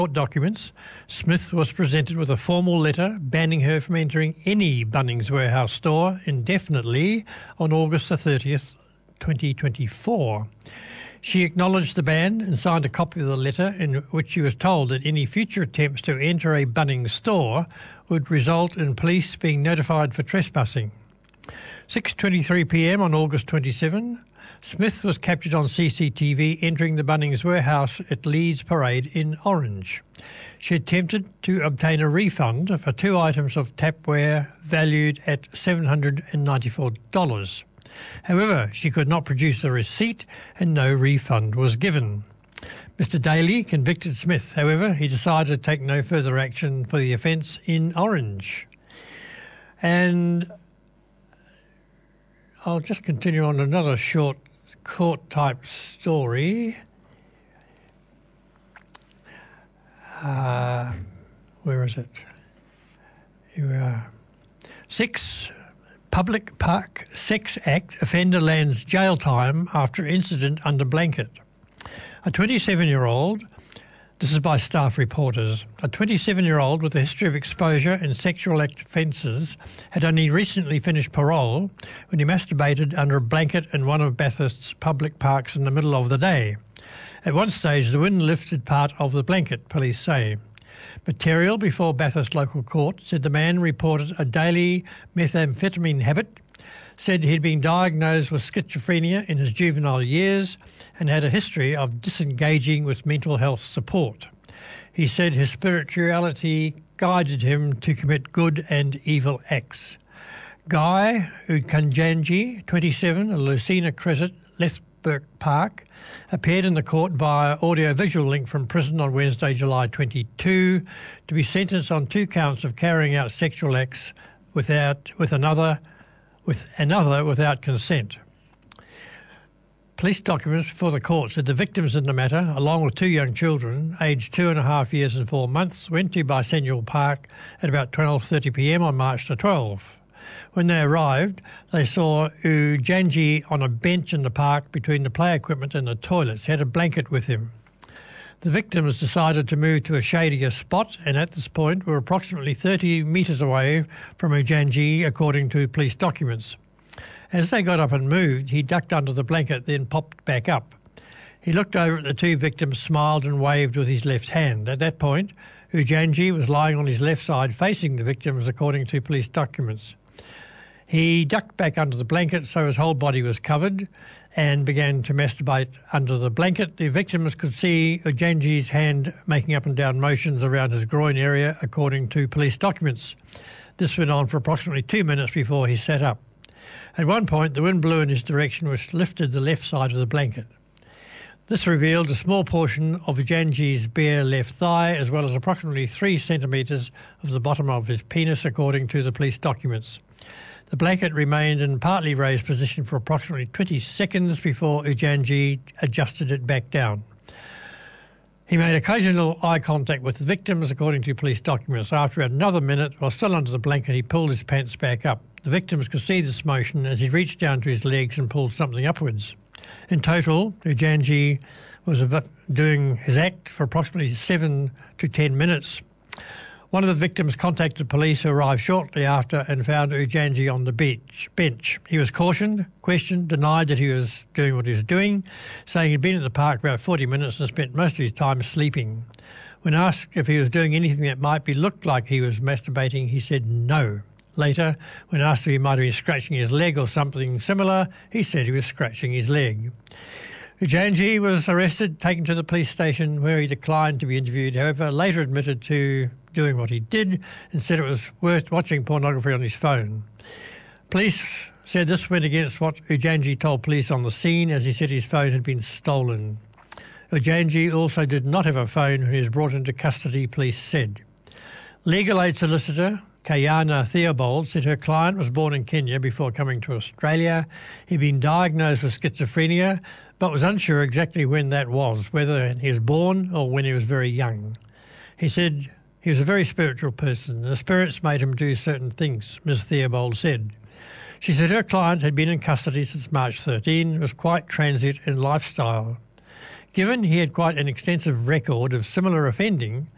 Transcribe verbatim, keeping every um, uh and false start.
Court documents, Smith was presented with a formal letter banning her from entering any Bunnings Warehouse store indefinitely on August the thirtieth, twenty twenty-four. She acknowledged the ban and signed a copy of the letter in which she was told that any future attempts to enter a Bunnings store would result in police being notified for trespassing. six twenty-three p m on August twenty-seventh, Smith was captured on C C T V entering the Bunnings Warehouse at Leeds Parade in Orange. She attempted to obtain a refund for two items of tapware valued at seven hundred ninety-four dollars. However, she could not produce a receipt and no refund was given. Mister Daly convicted Smith. However, he decided to take no further action for the offence in Orange. And I'll just continue on another short court-type story. Uh, where is it? Here we are. Six, Public Park Sex Act offender lands jail time after incident under blanket. A twenty-seven-year-old, this is by staff reporters, a twenty-seven-year-old with a history of exposure and sexual act offences had only recently finished parole when he masturbated under a blanket in one of Bathurst's public parks in the middle of the day. At one stage, the wind lifted part of the blanket, police say. Material before Bathurst local court said the man reported a daily methamphetamine habit, said he'd been diagnosed with schizophrenia in his juvenile years and had a history of disengaging with mental health support. He said his spirituality guided him to commit good and evil acts. Guy Udkanjanji, twenty-seven, of Lucina Crescent, Lethbrook Park, appeared in the court via audio-visual link from prison on Wednesday, July twenty-second, to be sentenced on two counts of carrying out sexual acts without with another with another without consent. Police documents before the court said the victims in the matter, along with two young children, aged two and a half years and four months, went to Bicentennial Park at about twelve thirty p m on March the twelfth. When they arrived, they saw Ujanji on a bench in the park between the play equipment and the toilets. He had a blanket with him. The victims decided to move to a shadier spot and at this point were approximately thirty metres away from Ujanji, according to police documents. As they got up and moved, he ducked under the blanket, then popped back up. He looked over at the two victims, smiled and waved with his left hand. At that point, Ujanji was lying on his left side facing the victims, according to police documents. He ducked back under the blanket so his whole body was covered and began to masturbate under the blanket. The victims could see Ujanji's hand making up and down motions around his groin area, according to police documents. This went on for approximately two minutes before he sat up. At one point, the wind blew in his direction, which lifted the left side of the blanket. This revealed a small portion of Ujanji's bare left thigh, as well as approximately three centimetres of the bottom of his penis, according to the police documents. The blanket remained in partly raised position for approximately twenty seconds before Ujanji adjusted it back down. He made occasional eye contact with the victims, according to police documents. After another minute, while still under the blanket, he pulled his pants back up. The victims could see this motion as he reached down to his legs and pulled something upwards. In total, Ujanji was doing his act for approximately seven to ten minutes. One of the victims contacted police, who arrived shortly after and found Ujanji on the beach, bench. He was cautioned, questioned, denied that he was doing what he was doing, saying he'd been at the park for about forty minutes and spent most of his time sleeping. When asked if he was doing anything that might be looked like he was masturbating, he said no. Later, when asked if he might have been scratching his leg or something similar, he said he was scratching his leg. Ujanji was arrested, taken to the police station where he declined to be interviewed, however, later admitted to doing what he did and said it was worth watching pornography on his phone. Police said this went against what Ujanji told police on the scene, as he said his phone had been stolen. Ujanji also did not have a phone when he was brought into custody, police said. Legal aid solicitor Kayana Theobald said her client was born in Kenya before coming to Australia. He'd been diagnosed with schizophrenia, but was unsure exactly when that was, whether he was born or when he was very young. He said he was a very spiritual person. The spirits made him do certain things, Miz Theobald said. She said her client had been in custody since March thirteenth and was quite transient in lifestyle. Given he had quite an extensive record of similar offending,